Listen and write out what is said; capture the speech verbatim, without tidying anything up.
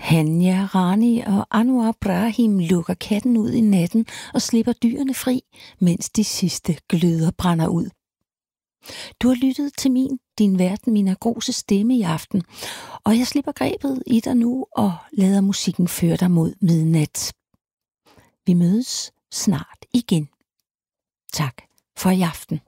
Hanya Rani og Anwar Brahim lukker katten ud i natten og slipper dyrene fri, mens de sidste gløder brænder ud. Du har lyttet til min, din verden, min agrose stemme i aften, og jeg slipper grebet i dig nu og lader musikken føre dig mod midnat. Vi mødes snart igen. Tak for i aften.